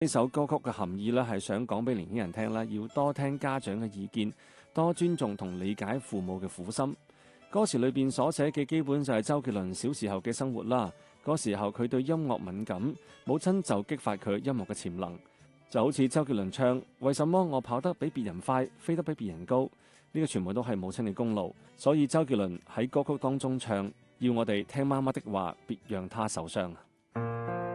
呢首歌曲嘅含義咧係想講俾年輕人聽啦，要多聽家長嘅意見，多尊重同理解父母嘅苦心。歌詞裏邊所寫嘅基本就係周杰倫小時候嘅生活啦。嗰時候佢對音樂敏感，母親就激發佢音樂嘅潛能。就好似周杰倫唱：為什麼我跑得比別人快，飛得比別人高？呢個全部都係母親嘅功勞。所以周杰倫喺歌曲當中唱：要我哋聽媽媽的話，別讓她受傷。